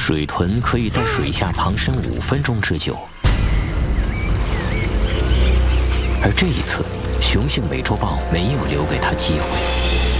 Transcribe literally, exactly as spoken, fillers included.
水豚可以在水下藏身五分钟之久。而这一次，雄性美洲豹没有留给它机会。